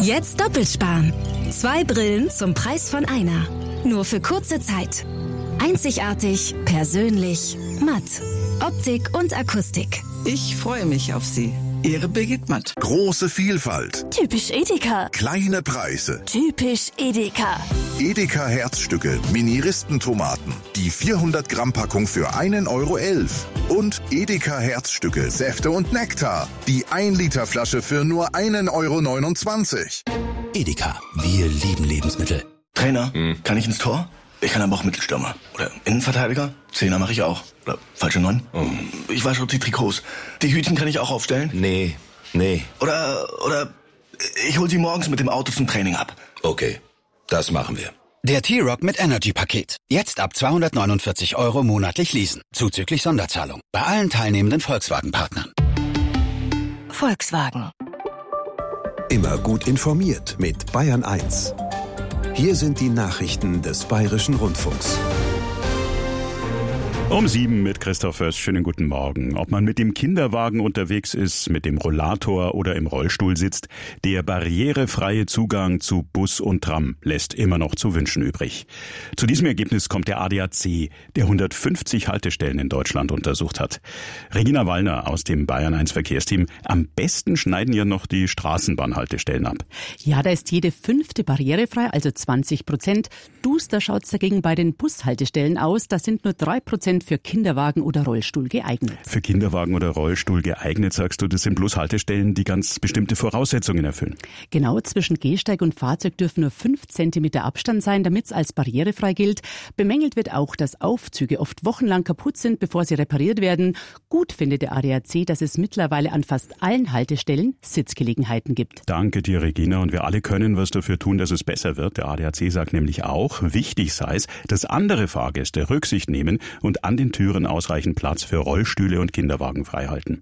Jetzt doppelt sparen. 2 Brillen zum Preis von einer. Nur für kurze Zeit. Einzigartig, persönlich, matt. Optik und Akustik. Ich freue mich auf Sie. Ihre Birgit Matt. Große Vielfalt. Typisch Edeka. Kleine Preise. Typisch Edeka. Edeka Herzstücke, Mini-Ristentomaten. Die 400 Gramm Packung für 1,11 €. Und Edeka Herzstücke, Säfte und Nektar. Die 1 Liter Flasche für nur 1,29 €. Edeka, wir lieben Lebensmittel. Trainer, kann ich ins Tor? Ich kann aber auch Mittelstürmer. Oder Innenverteidiger? Zehner mache ich auch. Oder falsche 9? Ich wasche die Trikots. Die Hütchen kann ich auch aufstellen? Nee. Oder ich hol sie morgens mit dem Auto zum Training ab. Okay, das machen wir. Der T-Rock mit Energy-Paket. Jetzt ab 249 € monatlich leasen. Zuzüglich Sonderzahlung. Bei allen teilnehmenden Volkswagen-Partnern. Volkswagen. Immer gut informiert mit Bayern 1. Hier sind die Nachrichten des Bayerischen Rundfunks. Um 7 mit Christoph Först. Schönen guten Morgen. Ob man mit dem Kinderwagen unterwegs ist, mit dem Rollator oder im Rollstuhl sitzt, der barrierefreie Zugang zu Bus und Tram lässt immer noch zu wünschen übrig. Zu diesem Ergebnis kommt der ADAC, der 150 Haltestellen in Deutschland untersucht hat. Regina Wallner aus dem Bayern 1 Verkehrsteam. Am besten schneiden ja noch die Straßenbahnhaltestellen ab. Ja, da ist jede 5. barrierefrei, also 20%. Duster schaut's dagegen bei den Bushaltestellen aus. Da sind nur 3% für Kinderwagen oder Rollstuhl geeignet. Für Kinderwagen oder Rollstuhl geeignet, sagst du, das sind bloß Haltestellen, die ganz bestimmte Voraussetzungen erfüllen. Genau, zwischen Gehsteig und Fahrzeug dürfen nur 5 Zentimeter Abstand sein, damit es als barrierefrei gilt. Bemängelt wird auch, dass Aufzüge oft wochenlang kaputt sind, bevor sie repariert werden. Gut findet der ADAC, dass es mittlerweile an fast allen Haltestellen Sitzgelegenheiten gibt. Danke dir, Regina. Und wir alle können was dafür tun, dass es besser wird. Der ADAC sagt nämlich auch, wichtig sei es, dass andere Fahrgäste Rücksicht nehmen und an den Türen ausreichend Platz für Rollstühle und Kinderwagen freihalten.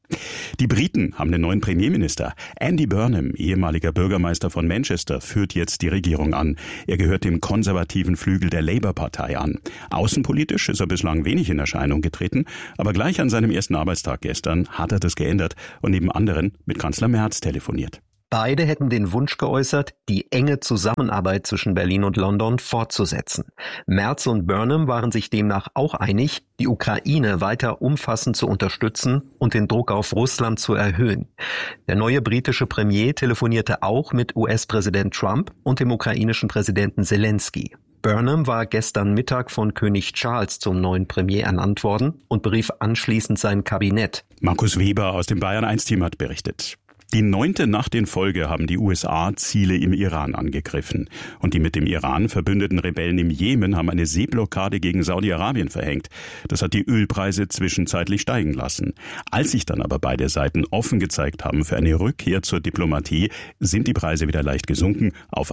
Die Briten haben einen neuen Premierminister. Andy Burnham, ehemaliger Bürgermeister von Manchester, führt jetzt die Regierung an. Er gehört dem konservativen Flügel der Labour-Partei an. Außenpolitisch ist er bislang wenig in Erscheinung getreten, aber gleich an seinem ersten Arbeitstag gestern hat er das geändert und neben anderen mit Kanzler Merz telefoniert. Beide hätten den Wunsch geäußert, die enge Zusammenarbeit zwischen Berlin und London fortzusetzen. Merz und Burnham waren sich demnach auch einig, die Ukraine weiter umfassend zu unterstützen und den Druck auf Russland zu erhöhen. Der neue britische Premier telefonierte auch mit US-Präsident Trump und dem ukrainischen Präsidenten Zelensky. Burnham war gestern Mittag von König Charles zum neuen Premier ernannt worden und berief anschließend sein Kabinett. Markus Weber aus dem Bayern 1-Team hat berichtet. Die 9. Nacht in Folge haben die USA Ziele im Iran angegriffen. Und die mit dem Iran verbündeten Rebellen im Jemen haben eine Seeblockade gegen Saudi-Arabien verhängt. Das hat die Ölpreise zwischenzeitlich steigen lassen. Als sich dann aber beide Seiten offen gezeigt haben für eine Rückkehr zur Diplomatie, sind die Preise wieder leicht gesunken auf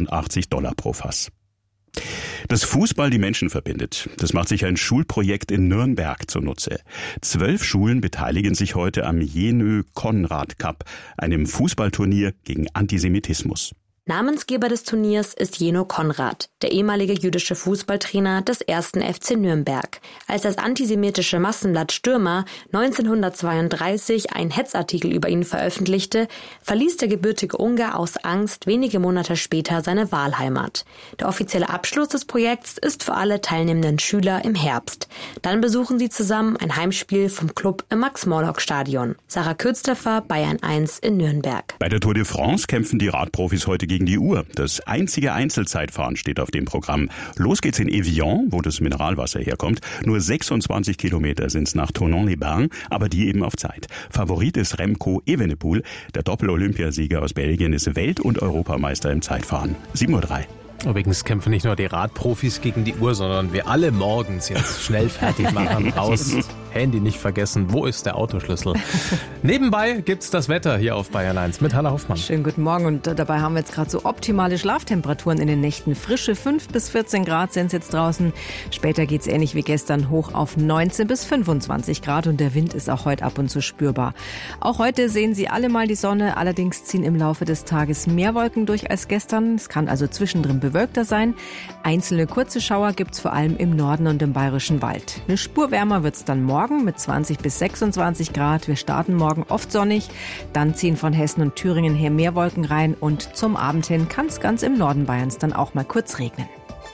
$88 pro Fass. Dass Fußball die Menschen verbindet, das macht sich ein Schulprojekt in Nürnberg zunutze. 12 Schulen beteiligen sich heute am Jenö-Konrad-Cup, einem Fußballturnier gegen Antisemitismus. Namensgeber des Turniers ist Jenö Konrad, der ehemalige jüdische Fußballtrainer des 1. FC Nürnberg. Als das antisemitische Massenblatt Stürmer 1932 einen Hetzartikel über ihn veröffentlichte, verließ der gebürtige Ungar aus Angst wenige Monate später seine Wahlheimat. Der offizielle Abschluss des Projekts ist für alle teilnehmenden Schüler im Herbst. Dann besuchen sie zusammen ein Heimspiel vom Club im Max-Morlock-Stadion. Sarah Kürzterfer, Bayern 1 in Nürnberg. Bei der Tour de France kämpfen die Radprofis heute gegen die Uhr. Das einzige Einzelzeitfahren steht auf dem Programm. Los geht's in Evian, wo das Mineralwasser herkommt. Nur 26 Kilometer sind's nach Thonon-les-Bains, aber die eben auf Zeit. Favorit ist Remco Evenepoel. Der Doppel-Olympiasieger aus Belgien ist Welt- und Europameister im Zeitfahren. 7:03 Uhr. Übrigens kämpfen nicht nur die Radprofis gegen die Uhr, sondern wir alle morgens jetzt schnell fertig machen, raus, Handy nicht vergessen, wo ist der Autoschlüssel? Nebenbei gibt's das Wetter hier auf Bayern 1 mit Hanna Hoffmann. Schönen guten Morgen und dabei haben wir jetzt gerade so optimale Schlaftemperaturen in den Nächten. Frische 5 bis 14 Grad sind es jetzt draußen. Später geht's ähnlich wie gestern hoch auf 19 bis 25 Grad und der Wind ist auch heute ab und zu spürbar. Auch heute sehen Sie alle mal die Sonne, allerdings ziehen im Laufe des Tages mehr Wolken durch als gestern. Es kann also zwischendrin bewölkter sein. Einzelne kurze Schauer gibt's vor allem im Norden und im Bayerischen Wald. Eine Spur wärmer wird's dann morgen. morgen mit 20 bis 26 Grad. Wir starten morgen oft sonnig, dann ziehen von Hessen und Thüringen her mehr Wolken rein und zum Abend hin kann es ganz im Norden Bayerns dann auch mal kurz regnen.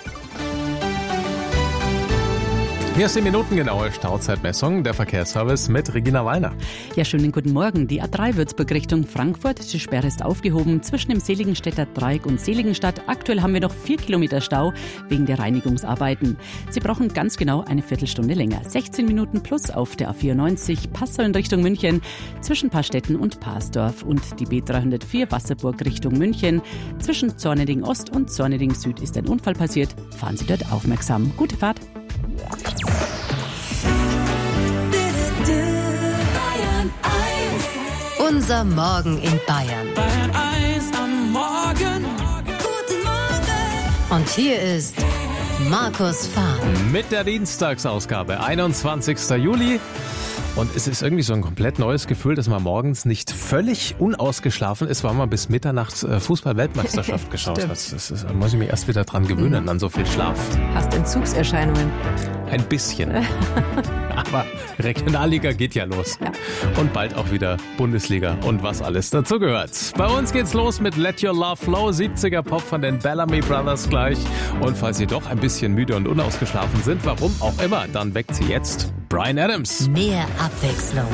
Hier ist die minutengenaue Stauzeitmessung, der Verkehrsservice mit Regina Wallner. Ja, schönen guten Morgen. Die A3 Würzburg Richtung Frankfurt. Die Sperre ist aufgehoben zwischen dem Seligenstädter Dreieck und Seligenstadt. Aktuell haben wir noch 4 Kilometer Stau wegen der Reinigungsarbeiten. Sie brauchen ganz genau eine Viertelstunde länger. 16 Minuten plus auf der A94 Passau in Richtung München zwischen Paarstetten und Parsdorf. Und die B304 Wasserburg Richtung München. Zwischen Zorneding Ost und Zorneding Süd ist ein Unfall passiert. Fahren Sie dort aufmerksam. Gute Fahrt. Unser Morgen in Bayern. Bayern 1 am Morgen. Guten Morgen. Und hier ist Markus Fahren. Mit der Dienstagsausgabe, 21. Juli. Und es ist irgendwie so ein komplett neues Gefühl, dass man morgens nicht völlig unausgeschlafen ist, weil man bis Mitternacht Fußball-Weltmeisterschaft geschaut hat. Da muss ich mich erst wieder dran gewöhnen, an so viel Schlaf. Hast Entzugserscheinungen? Ein bisschen. Aber Regionalliga geht ja los. Ja. Und bald auch wieder Bundesliga und was alles dazu gehört. Bei uns geht's los mit Let Your Love Flow, 70er Pop von den Bellamy Brothers gleich. Und falls Sie doch ein bisschen müde und unausgeschlafen sind, warum auch immer, dann weckt Sie jetzt Bryan Adams. Mehr Abwechslung